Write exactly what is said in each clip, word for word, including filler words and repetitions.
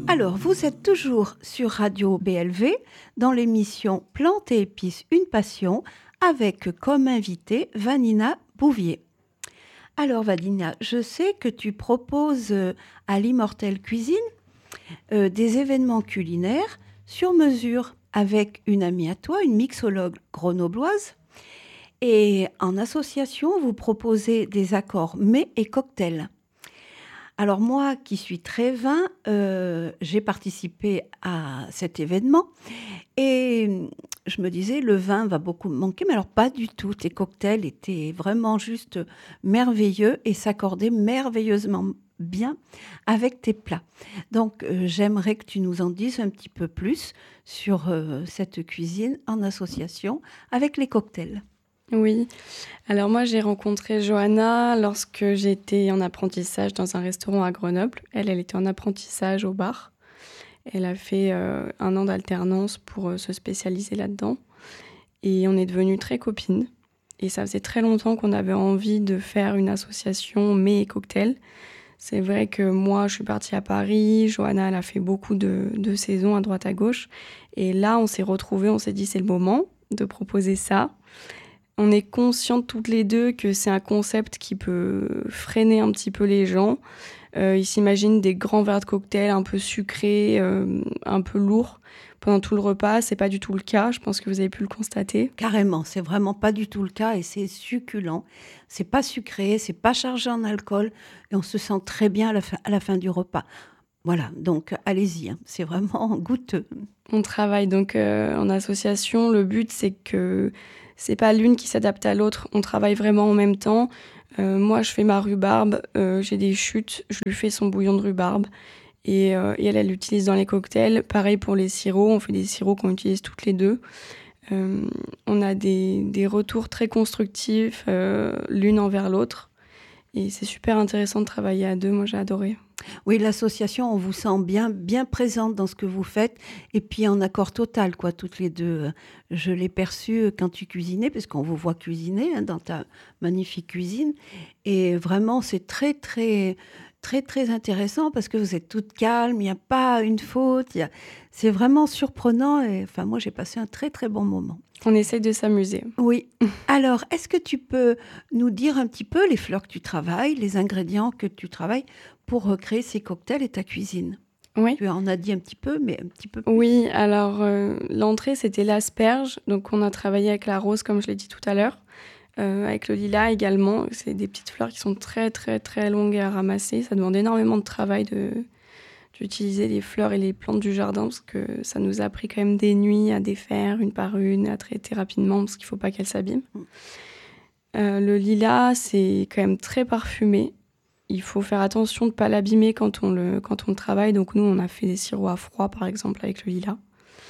Alors, vous êtes toujours sur Radio B L V dans l'émission Plantes et épices, une passion, avec comme invitée Vanina Bouvier. Alors Vanina, je sais que tu proposes à l'Immortelle Cuisine euh, des événements culinaires sur mesure avec une amie à toi, une mixologue grenobloise. Et en association, vous proposez des accords mets et cocktails. Alors moi, qui suis très vin, euh, j'ai participé à cet événement et je me disais, le vin va beaucoup me manquer, mais alors pas du tout. Tes cocktails étaient vraiment juste merveilleux et s'accordaient merveilleusement bien avec tes plats. Donc euh, j'aimerais que tu nous en dises un petit peu plus sur euh, cette cuisine en association avec les cocktails. Oui, alors moi j'ai rencontré Johanna lorsque j'étais en apprentissage dans un restaurant à Grenoble. Elle, elle était en apprentissage au bar. Elle a fait euh, un an d'alternance pour euh, se spécialiser là-dedans. Et on est devenues très copines. Et ça faisait très longtemps qu'on avait envie de faire une association mets et cocktails. C'est vrai que moi je suis partie à Paris, Johanna elle a fait beaucoup de, de saisons à droite à gauche. Et là on s'est retrouvés, on s'est dit c'est le moment de proposer ça. On est conscientes toutes les deux que c'est un concept qui peut freiner un petit peu les gens. Euh, ils s'imaginent des grands verres de cocktail un peu sucrés, euh, un peu lourds pendant tout le repas. C'est pas du tout le cas, je pense que vous avez pu le constater. Carrément, c'est vraiment pas du tout le cas et c'est succulent. C'est pas sucré, c'est pas chargé en alcool et on se sent très bien à la fin, à la fin du repas. Voilà, donc allez-y, hein, c'est vraiment goûteux. On travaille donc euh, en association. Le but, c'est que c'est pas l'une qui s'adapte à l'autre. On travaille vraiment en même temps. Euh, moi, je fais ma rhubarbe, euh, j'ai des chutes, je lui fais son bouillon de rhubarbe. Et, euh, et elle, elle l'utilise dans les cocktails. Pareil pour les sirops, on fait des sirops qu'on utilise toutes les deux. Euh, on a des, des retours très constructifs, euh, l'une envers l'autre. Et c'est super intéressant de travailler à deux, moi j'ai adoré. Oui, l'association, on vous sent bien, bien présente dans ce que vous faites et puis en accord total, quoi, toutes les deux. Je l'ai perçu quand tu cuisinais, parce qu'on vous voit cuisiner hein, dans ta magnifique cuisine. Et vraiment, c'est très, très, très, très intéressant parce que vous êtes toutes calmes, il n'y a pas une faute. Y a... C'est vraiment surprenant et enfin, moi, j'ai passé un très, très bon moment. On essaye de s'amuser. Oui. Alors, est-ce que tu peux nous dire un petit peu les fleurs que tu travailles, les ingrédients que tu travailles pour créer ces cocktails et ta cuisine? Oui. Tu en as dit un petit peu, mais un petit peu plus. Oui, alors euh, l'entrée, c'était l'asperge. Donc, on a travaillé avec la rose, comme je l'ai dit tout à l'heure. Euh, avec le lilas également. C'est des petites fleurs qui sont très, très, très longues à ramasser. Ça demande énormément de travail de... d'utiliser les fleurs et les plantes du jardin parce que ça nous a pris quand même des nuits à défaire une par une, à traiter rapidement parce qu'il ne faut pas qu'elles s'abîment. Euh, le lilas, c'est quand même très parfumé. Il faut faire attention de ne pas l'abîmer quand on le, quand on le travaille. Donc nous, on a fait des sirops à froid, par exemple, avec le lilas.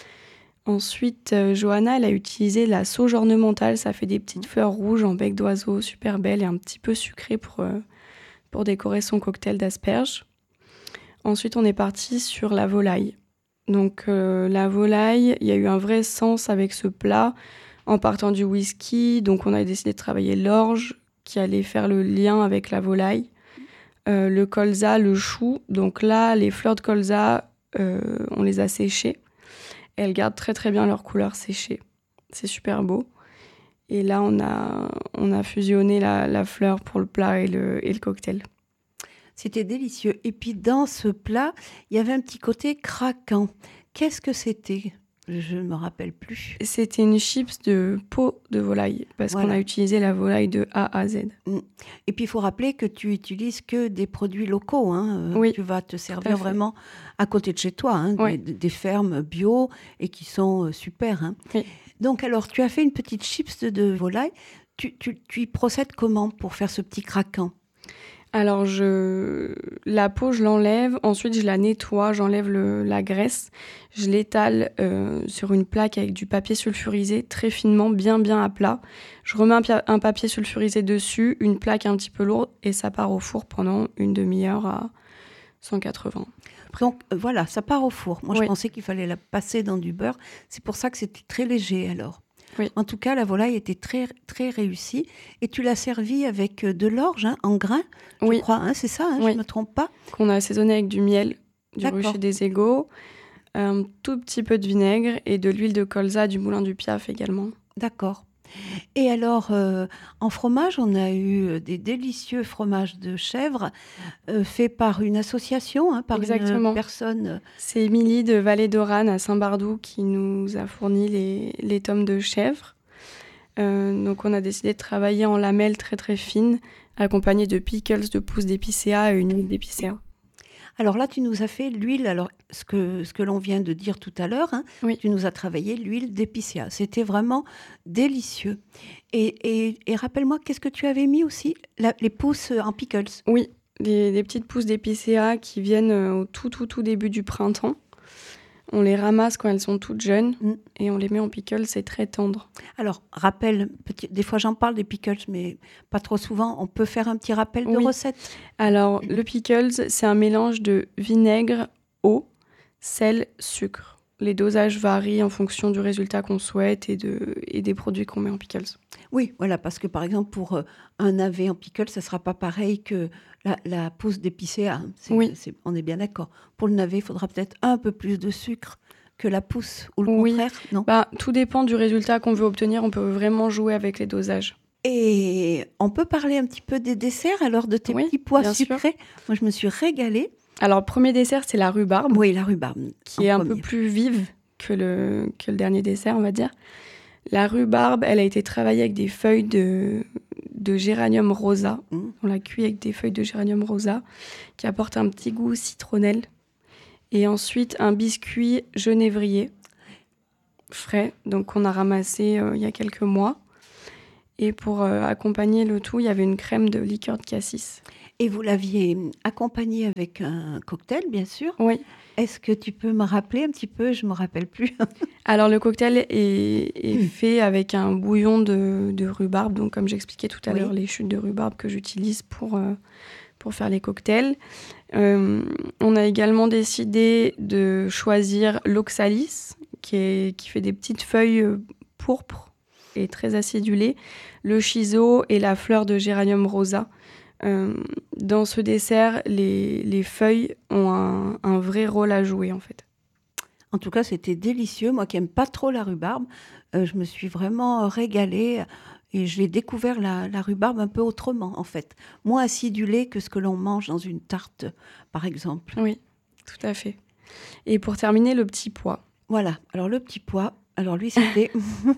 Ensuite, euh, Johanna, elle a utilisé la sauge ornementale. Ça fait des petites fleurs rouges en bec d'oiseau, super belles et un petit peu sucrées pour, euh, pour décorer son cocktail d'asperges. Ensuite, on est parti sur la volaille. Donc, euh, la volaille, il y a eu un vrai sens avec ce plat en partant du whisky. Donc, on a décidé de travailler l'orge qui allait faire le lien avec la volaille. Euh, le colza, le chou. Donc là, les fleurs de colza, euh, on les a séchées. Elles gardent très, très bien leur couleur séchée. C'est super beau. Et là, on a, on a fusionné la, la fleur pour le plat et le, et le cocktail. C'était délicieux. Et puis dans ce plat, il y avait un petit côté craquant. Qu'est-ce que c'était ? Je ne me rappelle plus. C'était une chips de peau de volaille, parce voilà. qu'on a utilisé la volaille de A à Z. Et puis il faut rappeler que tu utilises que des produits locaux. Hein. Oui, tu vas te servir vraiment à côté de chez toi, hein, oui. des, des fermes bio et qui sont super. Hein. Oui. Donc alors, tu as fait une petite chips de, de volaille. Tu, tu, tu y procèdes comment pour faire ce petit craquant ? Alors, je... la peau, je l'enlève. Ensuite, je la nettoie. J'enlève le... la graisse. Je l'étale euh, sur une plaque avec du papier sulfurisé, très finement, bien, bien à plat. Je remets un, pi- un papier sulfurisé dessus, une plaque un petit peu lourde, et ça part au four pendant une demi-heure à cent quatre-vingts. Donc, euh, voilà, ça part au four. Moi, oui. je pensais qu'il fallait la passer dans du beurre. C'est pour ça que c'était très léger, alors. Oui. En tout cas, la volaille était très, très réussie. Et tu l'as servie avec de l'orge, hein, en grains, je oui. crois. Hein, c'est ça, hein, oui. je ne me trompe pas. Qu'on a assaisonné avec du miel. du D'accord. rucher des égaux, un tout petit peu de vinaigre et de l'huile de colza du moulin du Piaf également. D'accord. Et alors, euh, en fromage, on a eu des délicieux fromages de chèvre euh, faits par une association, hein, par une Exactement. personne. C'est Émilie de Vallée d'Oranne à Saint-Bardou qui nous a fourni les, les tomes de chèvre. Euh, donc on a décidé de travailler en lamelles très très fines, accompagnées de pickles, de pousses d'épicéa et une huile d'épicéa. Alors là, tu nous as fait l'huile, alors ce que, ce que l'on vient de dire tout à l'heure, hein, Oui. tu nous as travaillé l'huile d'épicéa. C'était vraiment délicieux. Et, et, et rappelle-moi, qu'est-ce que tu avais mis aussi? La- Les pousses en pickles. Oui, des, des petites pousses d'épicéa qui viennent euh, au tout tout tout début du printemps. On les ramasse quand elles sont toutes jeunes Mm. et on les met en pickles, c'est très tendre. Alors, rappel, petit, des fois j'en parle des pickles, mais pas trop souvent. On peut faire un petit rappel de Oui. recette. Alors, le pickles, c'est un mélange de vinaigre, eau, sel, sucre. Les dosages varient en fonction du résultat qu'on souhaite et, de, et des produits qu'on met en pickles. Oui, voilà, parce que par exemple, pour euh, un navet en pickle, ça ne sera pas pareil que la, la pousse d'épicéa. hein. C'est- Oui. c'est- on est bien d'accord. Pour le navet, il faudra peut-être un peu plus de sucre que la pousse, ou le Oui. contraire, non? Bah, tout dépend du résultat qu'on veut obtenir. On peut vraiment jouer avec les dosages. Et on peut parler un petit peu des desserts, alors de tes Oui, petits pois bien sûr. sucrés. Moi, je me suis régalée. Alors, premier dessert, c'est la rhubarbe, Oui, la rhubarbe. qui en est un premier. peu plus vive que le, que le dernier dessert, on va dire. La rhubarbe, elle a été travaillée avec des feuilles de, de géranium rosa. Mmh. On l'a cuit avec des feuilles de géranium rosa qui apportent un petit goût citronnelle. Et ensuite, un biscuit genévrier frais, donc qu'on a ramassé euh, il y a quelques mois. Et pour euh, accompagner le tout, il y avait une crème de liqueur de cassis. Et vous l'aviez accompagné avec un cocktail, bien sûr. Oui. Est-ce que tu peux me rappeler un petit peu? Je ne me rappelle plus. Alors, le cocktail est, est fait avec un bouillon de, de rhubarbe. Donc, comme j'expliquais tout à Oui. l'heure, les chutes de rhubarbe que j'utilise pour, euh, pour faire les cocktails. Euh, on a également décidé de choisir l'oxalis, qui, est, qui fait des petites feuilles euh, pourpres et très acidulées, le shiso et la fleur de géranium rosa. Euh, dans ce dessert, les, les feuilles ont un, un vrai rôle à jouer, en fait. En tout cas, c'était délicieux. Moi qui n'aime pas trop la rhubarbe, euh, je me suis vraiment régalée. Et j'ai découvert la, la rhubarbe un peu autrement, en fait. Moins acidulée que ce que l'on mange dans une tarte, par exemple. Oui, tout à fait. Et pour terminer, le petit pois. Voilà. Alors, le petit pois, alors lui, c'était...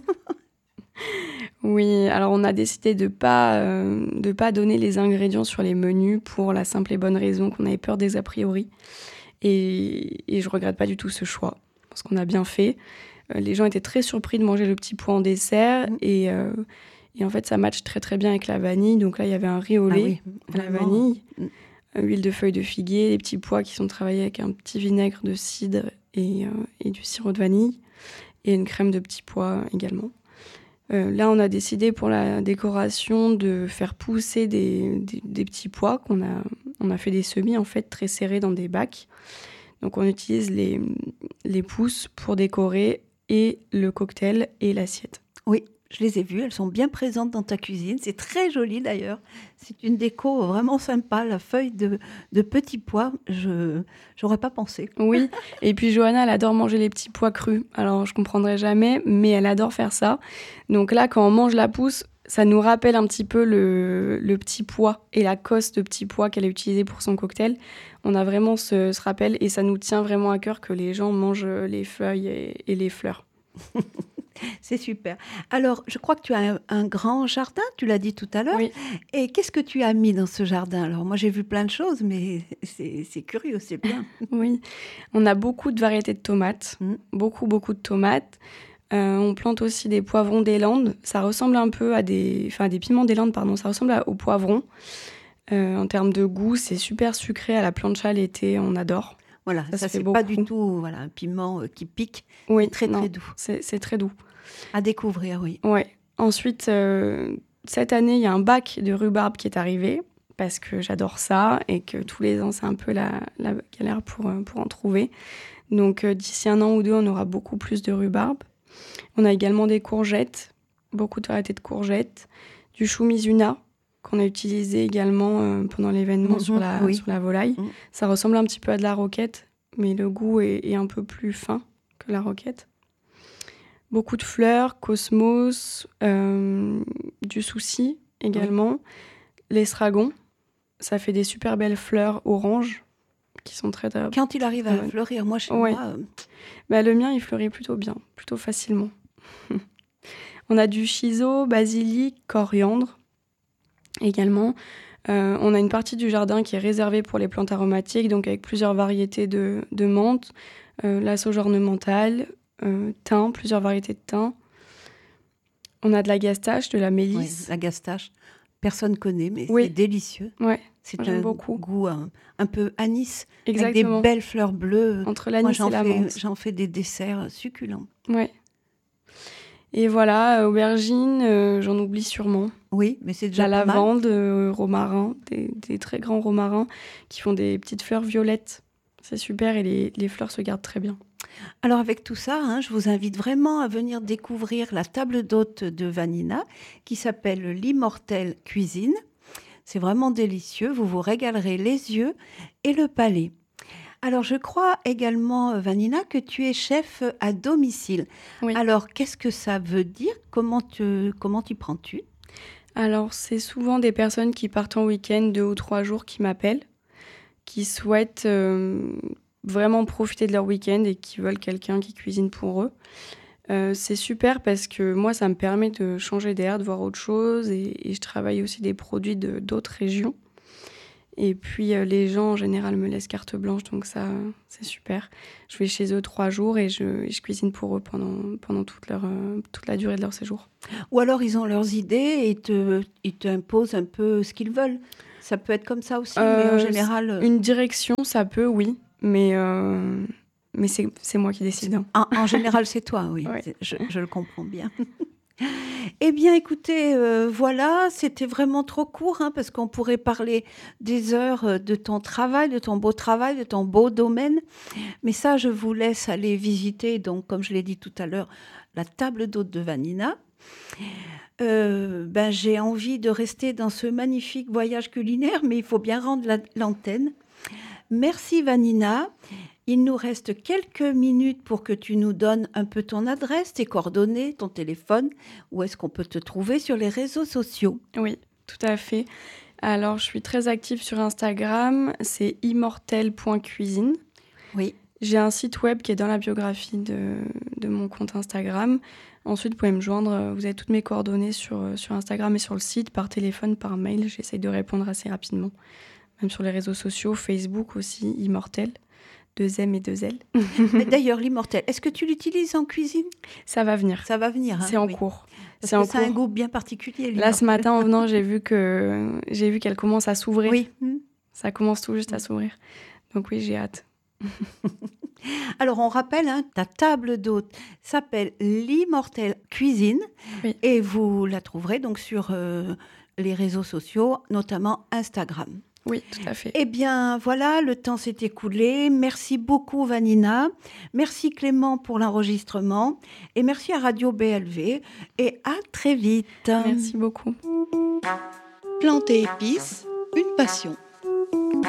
Oui, alors on a décidé de ne pas, euh, de pas donner les ingrédients sur les menus pour la simple et bonne raison qu'on avait peur des a priori. Et, et je regrette pas du tout ce choix, parce qu'on a bien fait. Euh, les gens étaient très surpris de manger le petit pois en dessert. Mmh. Et, euh, et en fait, ça matche très très bien avec la vanille. Donc là, il y avait un riz au Ah lait oui, à la vraiment. vanille, Mmh. euh, huile de feuilles de figuier, les petits pois qui sont travaillés avec un petit vinaigre de cidre et, euh, et du sirop de vanille, et une crème de petits pois également. Euh, là, on a décidé pour la décoration de faire pousser des, des, des petits pois qu'on a, on a fait des semis en fait très serrés dans des bacs. Donc on utilise les, les pousses pour décorer et le cocktail et l'assiette. Oui, je les ai vues. Elles sont bien présentes dans ta cuisine. C'est très joli d'ailleurs. C'est une déco vraiment sympa. La feuille de, de petits pois, je n'aurais pas pensé. Oui, et puis Johanna, elle adore manger les petits pois crus. Alors je comprendrai jamais, mais elle adore faire ça. Donc là, quand on mange la pousse, ça nous rappelle un petit peu le, le petit pois et la cosse de petit pois qu'elle a utilisée pour son cocktail. On a vraiment ce, ce rappel et ça nous tient vraiment à cœur que les gens mangent les feuilles et, et les fleurs. C'est super. Alors, je crois que tu as un, un grand jardin, tu l'as dit tout à l'heure. Oui. Et qu'est-ce que tu as mis dans ce jardin? Alors, moi, j'ai vu plein de choses, mais c'est, c'est curieux, c'est bien. Oui, on a beaucoup de variétés de tomates, Mm. beaucoup, beaucoup de tomates. Euh, on plante aussi des poivrons des Landes. Ça ressemble un peu à des, enfin, des piments des Landes, pardon. Ça ressemble à, aux poivrons. Euh, en termes de goût, c'est super sucré à la plancha l'été, on adore. Voilà, Ça ça, se fait c'est pas beaucoup. du tout voilà, un piment euh, qui pique. Oui, C'est très, non, très doux. C'est, c'est très doux. À découvrir, oui. Ouais. Ensuite, euh, cette année, il y a un bac de rhubarbe qui est arrivé parce que j'adore ça et que tous les ans, c'est un peu la, la galère pour, euh, pour en trouver. Donc, euh, d'ici un an ou deux, on aura beaucoup plus de rhubarbe. On a également des courgettes, beaucoup de variétés de courgettes, du chou Mizuna qu'on a utilisé également euh, pendant l'événement Mhm, sur, la, oui. sur la volaille. Mhm. Ça ressemble un petit peu à de la roquette, mais le goût est, est un peu plus fin que la roquette. Beaucoup de fleurs, cosmos, euh, du souci également, oui. L'estragon, ça fait des super belles fleurs oranges qui sont très... très Quand il arrive à euh, fleurir, moi chez ouais. moi... Euh... Bah, le mien, il fleurit plutôt bien, plutôt facilement. On a du shiso, basilic, coriandre également. Euh, on a une partie du jardin qui est réservée pour les plantes aromatiques, donc avec plusieurs variétés de, de menthe, euh, la sauge ornementale, euh, thym, plusieurs variétés de thym. On a de la gastache, de la mélisse. Oui, la gastache, personne ne connaît, mais oui. c'est délicieux. Ouais, c'est moi, j'aime un beaucoup. goût un, un peu anis, exactement. Avec des belles fleurs bleues. Entre l'anis moi, et la fais, menthe. J'en fais des desserts succulents. Ouais. Et voilà, aubergine, euh, j'en oublie sûrement. Oui, mais c'est déjà la pas lavande, mal. Euh, romarin, des, des très grands romarins qui font des petites fleurs violettes. C'est super et les, les fleurs se gardent très bien. Alors avec tout ça, hein, je vous invite vraiment à venir découvrir la table d'hôte de Vanina qui s'appelle l'Immortelle Cuisine. C'est vraiment délicieux, vous vous régalerez les yeux et le palais. Alors, je crois également, Vanina, que tu es chef à domicile. Oui. Alors, qu'est-ce que ça veut dire ? Comment te, comment t'y prends-tu ? Alors, c'est souvent des personnes qui partent en week-end deux ou trois jours qui m'appellent, qui souhaitent euh, vraiment profiter de leur week-end et qui veulent quelqu'un qui cuisine pour eux. Euh, c'est super parce que moi, ça me permet de changer d'air, de voir autre chose et, et je travaille aussi des produits de, d'autres régions. Et puis, euh, les gens, en général, me laissent carte blanche, donc ça, c'est super. Je vais chez eux trois jours et je, et je cuisine pour eux pendant, pendant toute, leur, euh, toute la durée de leur séjour. Ou alors, ils ont leurs idées et te, ils t'imposent un peu ce qu'ils veulent. Ça peut être comme ça aussi, euh, mais en général... Une direction, ça peut, oui, mais, euh, mais c'est, c'est moi qui décide. Hein. En, en général, c'est toi, oui, ouais. je, je le comprends bien. Eh bien, écoutez, euh, voilà, c'était vraiment trop court, hein, parce qu'on pourrait parler des heures de ton travail, de ton beau travail, de ton beau domaine. Mais ça, je vous laisse aller visiter, donc, comme je l'ai dit tout à l'heure, la table d'hôte de Vanina. Euh, ben, j'ai envie de rester dans ce magnifique voyage culinaire, mais il faut bien rendre la, l'antenne. Merci, Vanina. Il nous reste quelques minutes pour que tu nous donnes un peu ton adresse, tes coordonnées, ton téléphone. Où est-ce qu'on peut te trouver sur les réseaux sociaux ? Oui, tout à fait. Alors, je suis très active sur Instagram. C'est immortelle point cuisine. Oui. J'ai un site web qui est dans la biographie de, de mon compte Instagram. Ensuite, vous pouvez me joindre. Vous avez toutes mes coordonnées sur, sur Instagram et sur le site, par téléphone, par mail. J'essaye de répondre assez rapidement. Même sur les réseaux sociaux, Facebook aussi, Immortelle. Deux M et deux L. D'ailleurs, l'Immortelle, est-ce que tu l'utilises en cuisine ? Ça va venir. Ça va venir. Hein, c'est en oui. cours. Parce c'est que en c'est cours. un goût bien particulier. Là, ce matin, en venant, j'ai vu, que, j'ai vu qu'elle commence à s'ouvrir. Oui. Ça commence tout juste à s'ouvrir. Donc oui, j'ai hâte. Alors, on rappelle, hein, ta table d'hôte s'appelle l'Immortelle Cuisine. Oui. Et vous la trouverez donc sur euh, les réseaux sociaux, notamment Instagram. Oui, tout à fait. Eh bien, voilà, le temps s'est écoulé. Merci beaucoup, Vanina. Merci, Clément, pour l'enregistrement. Et merci à Radio B L V. Et à très vite. Merci beaucoup. Plantes et épices, une passion.